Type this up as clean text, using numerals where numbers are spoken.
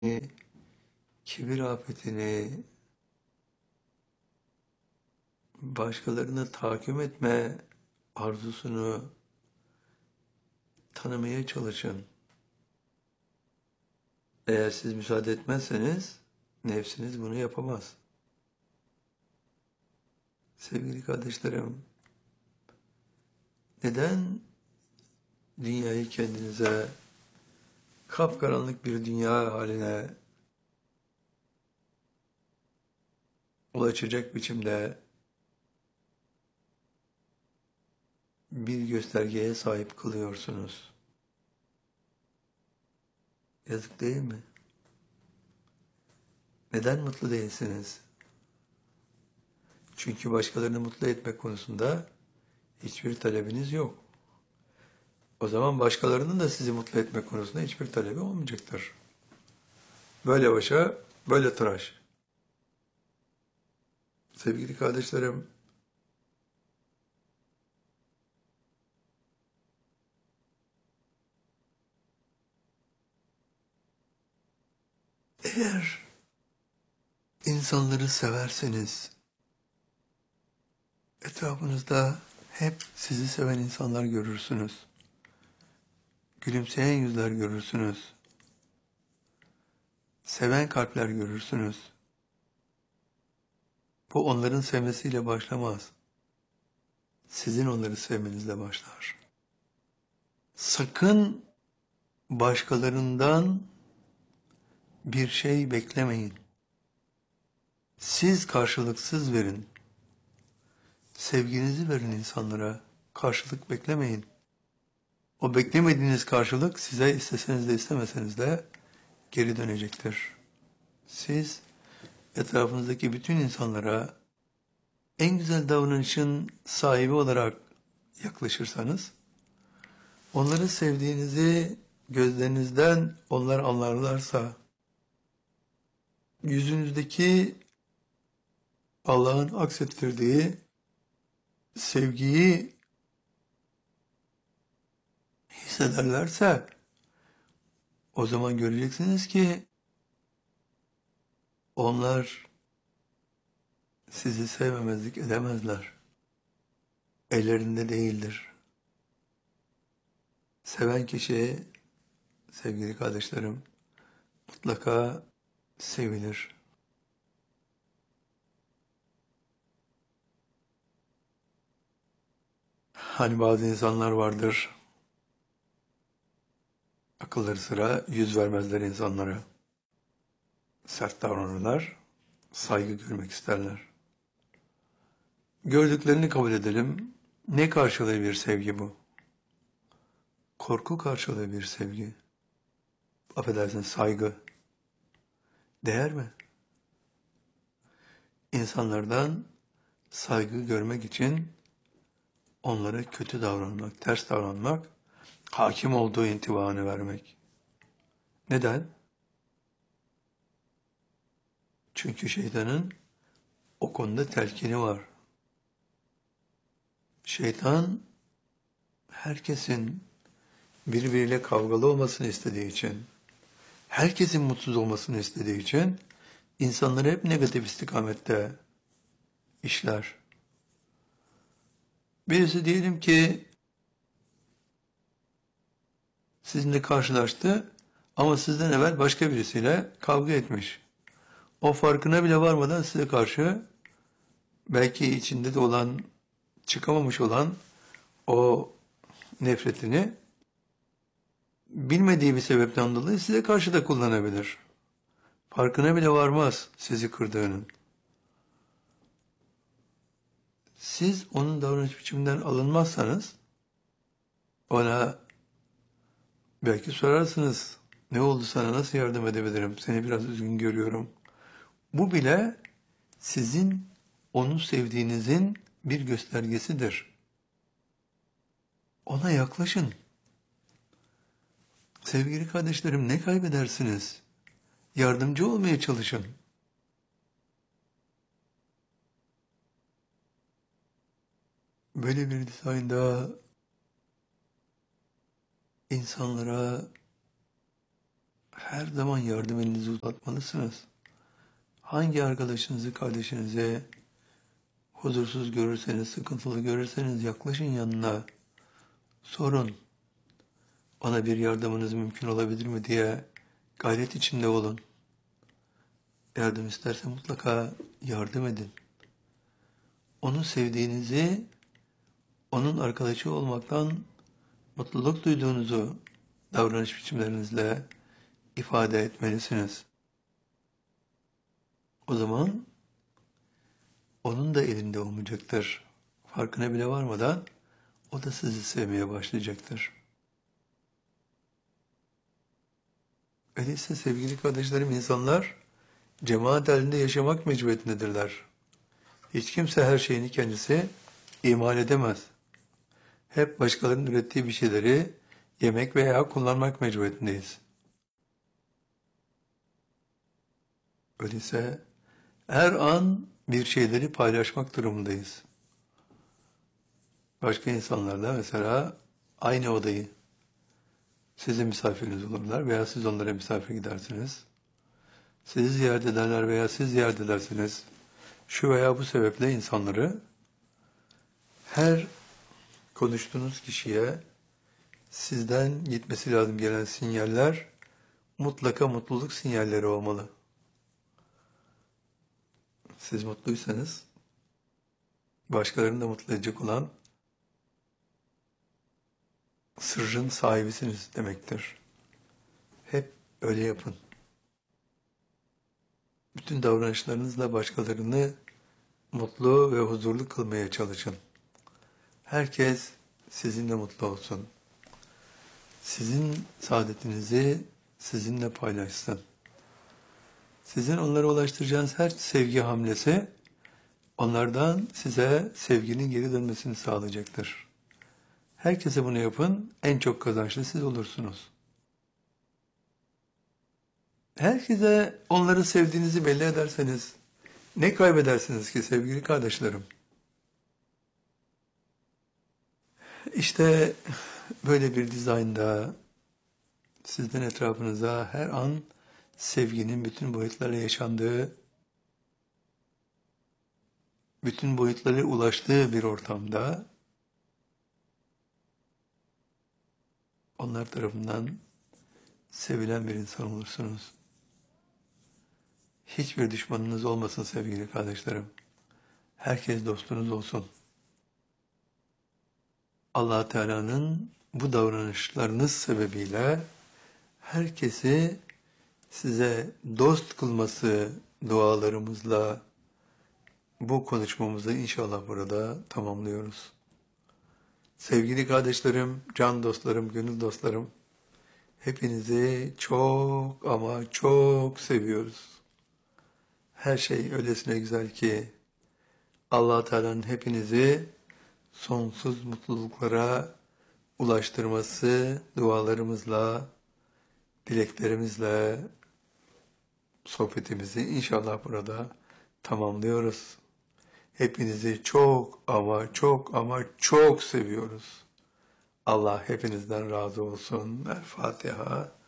kibir afetini, başkalarını tahkim etme arzusunu tanımaya çalışın. Eğer siz müsaade etmezseniz nefsiniz bunu yapamaz. Sevgili kardeşlerim, neden dünyayı kendinize kapkaranlık bir dünya haline ulaşacak biçimde bir göstergeye sahip kılıyorsunuz? Yazık değil mi? Neden mutlu değilsiniz? Çünkü başkalarını mutlu etmek konusunda hiçbir talebiniz yok. O zaman başkalarının da sizi mutlu etmek konusunda hiçbir talebi olmayacaktır. Böyle başa, böyle tıraş. Sevgili kardeşlerim, eğer insanları severseniz, etrafınızda hep sizi seven insanlar görürsünüz. Gülümseyen yüzler görürsünüz. Seven kalpler görürsünüz. Bu onların sevmesiyle başlamaz. Sizin onları sevmenizle başlar. Sakın başkalarından bir şey beklemeyin. Siz karşılıksız verin. Sevginizi verin insanlara. Karşılık beklemeyin. O beklemediğiniz karşılık size isteseniz de istemeseniz de geri dönecektir. Siz etrafınızdaki bütün insanlara en güzel davranışın sahibi olarak yaklaşırsanız, onları sevdiğinizi gözlerinizden onlar anlarlarsa, yüzünüzdeki Allah'ın aksettirdiği sevgiyi hissederlerse, o zaman göreceksiniz ki onlar sizi sevmemezlik edemezler. Ellerinde değildir. Seven kişi, sevgili kardeşlerim, mutlaka sevilir. Hani bazı insanlar vardır, akılları sıra yüz vermezler insanlara. Sert davranırlar, saygı görmek isterler. Gördüklerini kabul edelim. Ne karşılığı bir sevgi bu? Korku karşılığı bir sevgi. Affedersin, saygı. Değer mi? İnsanlardan saygı görmek için onlara kötü davranmak, ters davranmak, hakim olduğu intibanı vermek. Neden? Çünkü şeytanın o konuda telkini var. Şeytan herkesin birbiriyle kavgalı olmasını istediği için, herkesin mutsuz olmasını istediği için insanları hep negatif istikamette işler. Birisi diyelim ki sizinle karşılaştı ama sizden evvel başka birisiyle kavga etmiş. O farkına bile varmadan size karşı belki içinde de olan, çıkamamış olan o nefretini bilmediği bir sebepten dolayı size karşı da kullanabilir. Farkına bile varmaz sizi kırdığının. Siz onun davranış biçiminden alınmazsanız ona belki sorarsınız. Ne oldu sana, nasıl yardım edebilirim? Seni biraz üzgün görüyorum. Bu bile sizin onu sevdiğinizin bir göstergesidir. Ona yaklaşın. Sevgili kardeşlerim, ne kaybedersiniz? Yardımcı olmaya çalışın. Böyle bir dizaynda insanlara her zaman yardım elinizi uzatmalısınız. Hangi arkadaşınızı, kardeşinize huzursuz görürseniz, sıkıntılı görürseniz yaklaşın yanına. Sorun. Ona bir yardımınız mümkün olabilir mi diye gayret içinde olun. Yardım isterse mutlaka yardım edin. Onu sevdiğinizi, onun arkadaşı olmaktan mutluluk duyduğunuzu davranış biçimlerinizle ifade etmelisiniz. O zaman onun da elinde olmayacaktır. Farkına bile varmadan o da sizi sevmeye başlayacaktır. Öyleyse sevgili kardeşlerim, insanlar cemaat halinde yaşamak mecburiyetindedirler. Hiç kimse her şeyini kendisi imal edemez. Hep başkalarının ürettiği bir şeyleri yemek veya kullanmak mecburiyetindeyiz. Öyleyse her an bir şeyleri paylaşmak durumundayız. Başka insanlarla mesela aynı odayı, sizin misafiriniz olurlar veya siz onlara misafir gidersiniz. Sizi ziyaret ederler veya siz ziyaret edersiniz. Şu veya bu sebeple insanları her konuştuğunuz kişiye sizden gitmesi lazım gelen sinyaller mutlaka mutluluk sinyalleri olmalı. Siz mutluysanız başkalarını da mutlu edecek olan sırrın sahibisiniz demektir. Hep öyle yapın. Bütün davranışlarınızla başkalarını mutlu ve huzurlu kılmaya çalışın. Herkes sizinle mutlu olsun. Sizin saadetinizi sizinle paylaşsın. Sizin onlara ulaştıracağınız her sevgi hamlesi onlardan size sevginin geri dönmesini sağlayacaktır. Herkese bunu yapın, en çok kazançlı siz olursunuz. Herkese onları sevdiğinizi belli ederseniz ne kaybedersiniz ki sevgili kardeşlerim? İşte böyle bir dizaynda sizden etrafınıza her an sevginin bütün boyutlarla yaşandığı, bütün boyutlara ulaştığı bir ortamda onlar tarafından sevilen bir insan olursunuz. Hiçbir düşmanınız olmasın sevgili kardeşlerim. Herkes dostunuz olsun. Allah Teala'nın bu davranışlarınız sebebiyle herkesi size dost kılması dualarımızla bu konuşmamızı inşallah burada tamamlıyoruz. Sevgili kardeşlerim, can dostlarım, gönül dostlarım, hepinizi çok ama çok seviyoruz. Her şey öylesine güzel ki Allah Teala'nın hepinizi sonsuz mutluluklara ulaştırması dualarımızla, dileklerimizle sohbetimizi inşallah burada tamamlıyoruz. Hepinizi çok ama çok ama çok seviyoruz. Allah hepinizden razı olsun. El Fatiha.